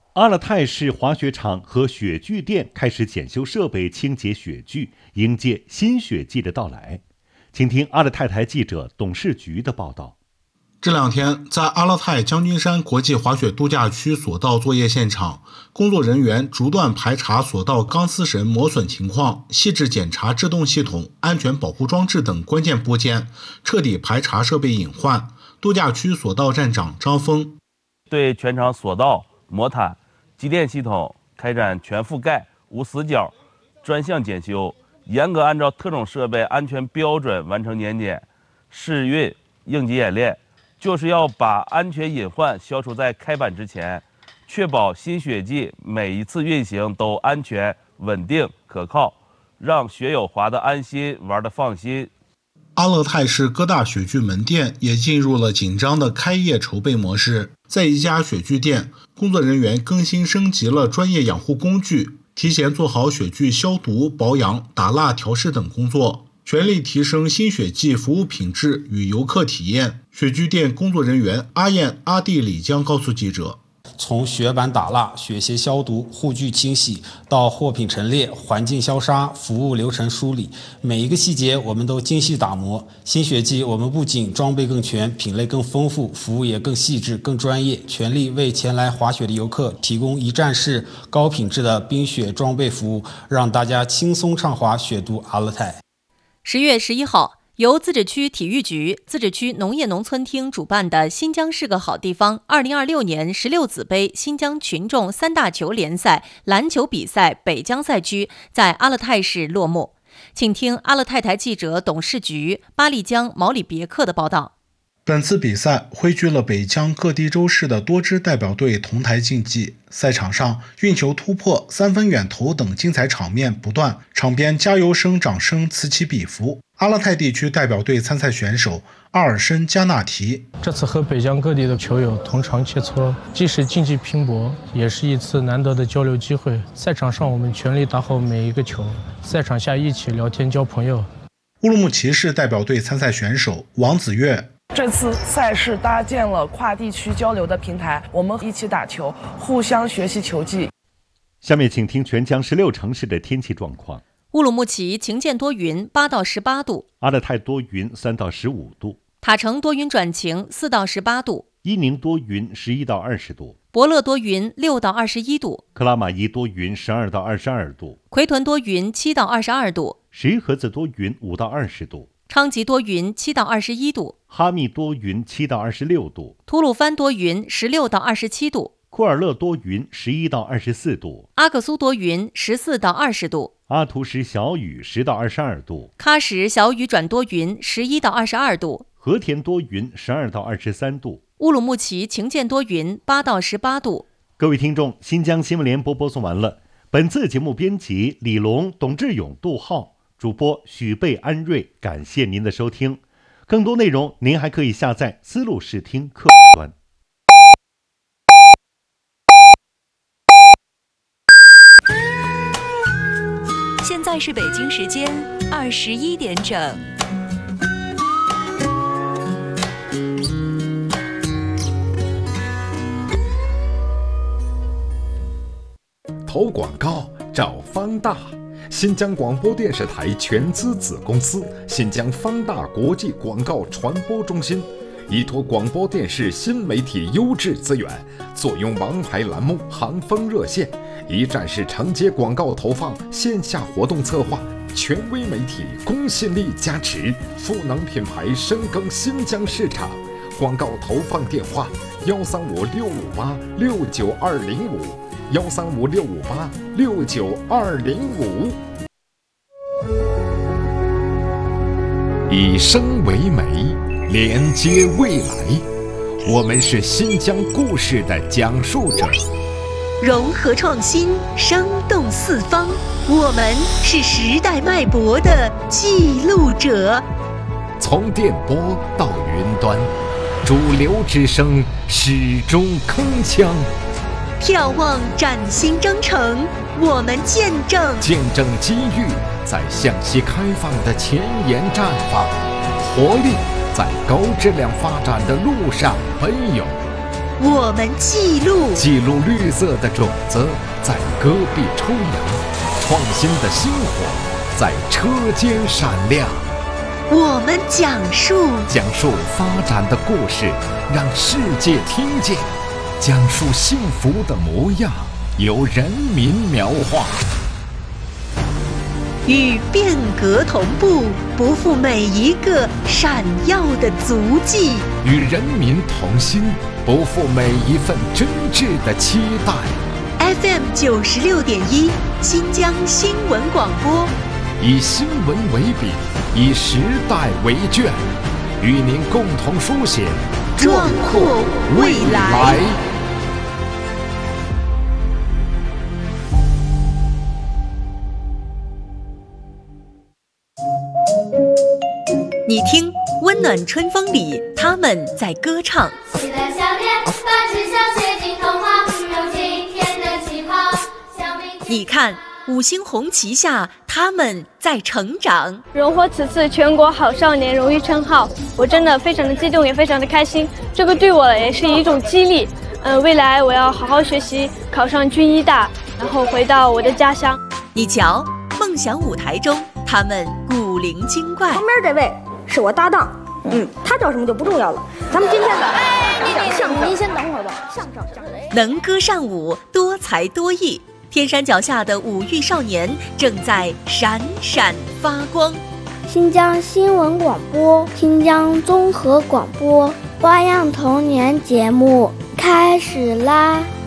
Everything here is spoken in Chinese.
阿勒泰市滑雪场和雪具店开始检修设备、清洁雪具，迎接新雪季的到来。请听阿勒泰台记者董事局的报道。 这两天，在阿勒泰将军山国际滑雪度假区索道作业现场，工作人员逐段排查索道钢丝绳磨损情况，细致检查制动系统、安全保护装置等关键部件，彻底排查设备隐患。度假区索道站长张峰对全场索道、魔毯、机电系统开展全覆盖、无死角专项检修，严格按照特种设备安全标准完成年检、试运、应急演练，就是要把安全隐患消除在开板之前，确保新雪季每一次运行都安全、稳定、可靠，让雪友滑得安心、玩得放心。 阿勒泰市各大雪具门店也进入了紧张的开业筹备模式。在一家雪具店，工作人员更新升级了专业养护工具，提前做好雪具消毒、保养、打蜡、调试等工作，全力提升新雪季服务品质与游客体验。雪具店工作人员阿燕、阿弟、李江告诉记者， 从雪板打蜡、雪鞋消毒、护具清洗到货品陈列、环境消杀、服务流程梳理，每一个细节我们都精细打磨。新雪季我们不仅装备更全、品类更丰富，服务也更细致、更专业，全力为前来滑雪的游客提供一站式高品质的冰雪装备服务，让大家轻松畅滑雪都阿勒泰。 10月11号，由自治区体育局、自治区农业农村厅主办的新疆是个好地方2026年16子杯新疆群众三大球联赛篮球比赛北疆赛区在阿勒泰市落幕。请听阿勒泰台记者董事局巴利江毛里别克的报道。 本次比赛汇聚了北疆各地州市的多支代表队同台竞技，赛场上运球突破、三分远投等精彩场面不断，场边加油声、掌声此起彼伏。阿勒泰地区代表队参赛选手阿尔申加纳提， 这次和北疆各地的球友同场切磋，既是竞技拼搏，也是一次难得的交流机会。赛场上我们全力打好每一个球，赛场下一起聊天交朋友。 乌鲁木齐市代表队参赛选手王子月， 这次赛事搭建了跨地区交流的平台，我们一起打球，互相学习球技。 下面请听全疆16城市的天气状况。 乌鲁木齐晴间多云8到18度， 阿勒泰多云3到15度， 塔城多云转晴4到18度， 伊宁多云11到20度， 博乐多云6到21度， 克拉玛依多云12到22度， 奎屯多云7到22度， 什叶河子多云5到20度， 昌吉多云7到21度， 哈密多云7到26度， 吐鲁番多云16到27度， 库尔勒多云11到24度， 阿克苏多云14到20度， 阿图什小雨10到22度， 喀什小雨转多云11到22度， 和田多云12到23度， 乌鲁木齐晴间多云8到18度。 各位听众，新疆新闻联播播送完了。本次节目编辑李龙、董志勇、杜浩，主播许贝、安瑞，感谢您的收听。更多内容您还可以下载思路视听客户端。 现在是北京时间21点整。 投广告找方大，新疆广播电视台全资子公司新疆方大国际广告传播中心，依托广播电视新媒体优质资源，坐拥王牌栏目、行风热线，一站式承接广告投放、线下活动策划，权威媒体公信力加持，赋能品牌深耕新疆市场。广告投放电话：135658658，135658658，69205。以声为媒，连接未来。我们是新疆故事的讲述者， 融合创新，生动四方。我们是时代脉搏的记录者。 从电波到云端，主流之声始终铿锵。 眺望崭新征程，我们见证机遇在向西开放的前沿绽放，活力在高质量发展的路上奔涌。 我们记录绿色的种子在戈壁抽芽，创新的星火在车间闪亮。 我们讲述发展的故事，让世界听见；讲述幸福的模样，由人民描画。 与变革同步，不负每一个闪耀的足迹； 与人民同心，不负每一份真挚的期待。 FM 96.1，新疆新闻广播， 以新闻为笔，以时代为卷，与您共同书写壮阔未来。你听，温暖春风里，他们在歌唱。 喜乐笑脸，把志向写进童话，用今天的气泡。 你看，五星红旗下，他们在成长。 荣获此次全国好少年荣誉称号，我真的非常的激动，也非常的开心。这个对我也是一种激励。未来我要好好学习，考上军医大，然后回到我的家乡。 你瞧，梦想舞台中，他们古灵精怪。 旁边这位是我搭档，他叫什么就不重要了。咱们今天的相声，您先等会儿吧。相声能歌善舞，多才多艺，天山脚下的五育少年正在闪闪发光。 新疆新闻广播，新疆综合广播，花样童年节目开始啦！